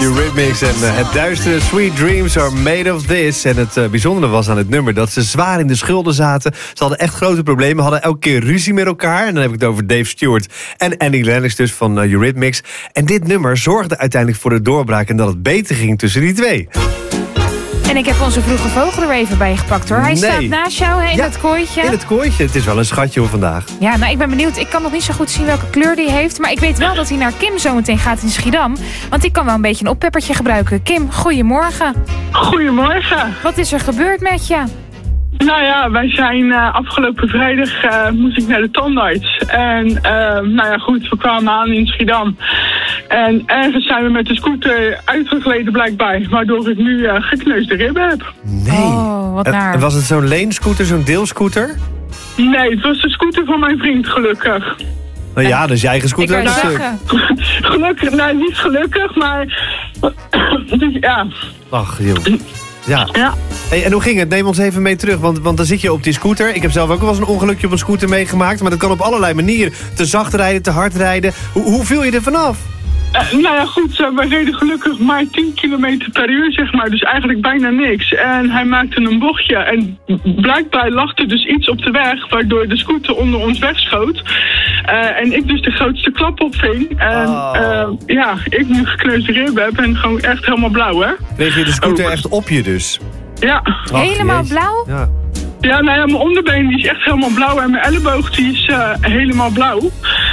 Eurythmics en het duistere Sweet Dreams are made of this. En het bijzondere was aan het nummer dat ze zwaar in de schulden zaten. Ze hadden echt grote problemen, hadden elke keer ruzie met elkaar. En dan heb ik het over Dave Stewart en Annie Lennox dus van Eurythmics. En dit nummer zorgde uiteindelijk voor de doorbraak en dat het beter ging tussen die twee. En ik heb onze vroege vogel er even bij gepakt hoor. Hij staat naast jou in het kooitje. In het kooitje. Het is wel een schatje hoor vandaag. Ja, nou ik ben benieuwd. Ik kan nog niet zo goed zien welke kleur die heeft. Maar ik weet wel dat hij naar Kim zometeen gaat in Schiedam. Want die kan wel een beetje een oppeppertje gebruiken. Kim, goedemorgen. Goedemorgen. Wat is er gebeurd met je? Nou ja, wij zijn afgelopen vrijdag moest ik naar de tandarts. En nou ja goed, we kwamen aan in Schiedam. En ergens zijn we met de scooter uitgegleden blijkbaar. Waardoor ik nu gekneusde ribben heb. Nee. Oh, wat naar. Was het zo'n leenscooter, zo'n deelscooter? Nee, het was de scooter van mijn vriend, gelukkig. Nou ja, dus je eigen scooter. Ik kan zeggen. Gelukkig, nou niet gelukkig, maar dus, ja. Ach, joh. Ja. Ja. Hey, en hoe ging het? Neem ons even mee terug, want dan zit je op die scooter. Ik heb zelf ook wel eens een ongelukje op een scooter meegemaakt. Maar dat kan op allerlei manieren. Te zacht rijden, te hard rijden. Hoe viel je er vanaf? Nou ja, goed, we reden gelukkig maar 10 kilometer per uur, zeg maar. Dus eigenlijk bijna niks. En hij maakte een bochtje. En blijkbaar lag er dus iets op de weg, waardoor de scooter onder ons wegschoot. En ik dus de grootste klap opving. En ja, ik nu gekneusde ribben heb en gewoon echt helemaal blauw, hè. Kreeg je de scooter echt op je dus? Ja. Ach, helemaal jezus. blauw? Ja. Ja, nou ja, mijn onderbeen die is echt helemaal blauw en mijn elleboog die is helemaal blauw.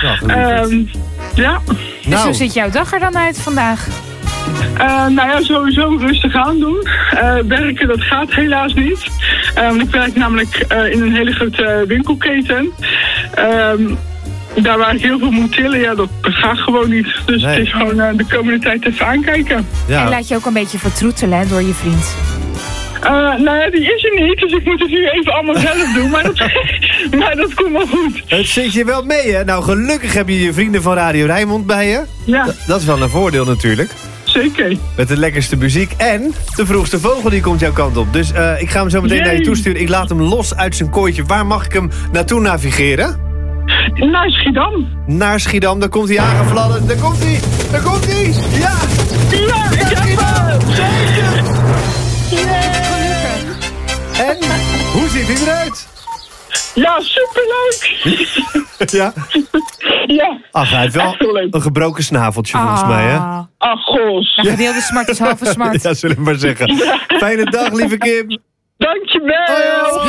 Ja. Dus hoe ziet jouw dag er dan uit vandaag? Nou ja, sowieso rustig aan doen. Werken, dat gaat helaas niet. Want ik werk namelijk in een hele grote winkelketen. Daar waar ik heel veel moet tillen, ja, dat gaat gewoon niet. Dus het is gewoon de komende tijd even aankijken. Ja. En laat je ook een beetje vertroetelen hè, door je vriend? Nou ja, die is er niet, dus ik moet het nu even allemaal zelf doen. Maar dat komt wel goed. Het zit je wel mee, hè? Nou, gelukkig heb je je vrienden van Radio Rijnmond bij je. Ja. Dat is wel een voordeel natuurlijk. Zeker. Met de lekkerste muziek en de vroegste vogel die komt jouw kant op. Dus ik ga hem zo meteen naar je toesturen. Ik laat hem los uit zijn kooitje. Waar mag ik hem naartoe navigeren? Naar Schiedam. Naar Schiedam, daar komt hij aangevladden. Daar komt hij! Daar komt hij! Ja! Ja, ik heb hem! Zeker! Gelukkig. En hoe ziet hij eruit? Ja, superleuk! Ja? Ja. Ach, hij heeft wel een gebroken snaveltje volgens mij, hè? Ach, goos. Ja, gedeelde smart is halve smart. Ja, zullen we maar zeggen. Ja. Fijne dag, lieve Kim. Dankjewel!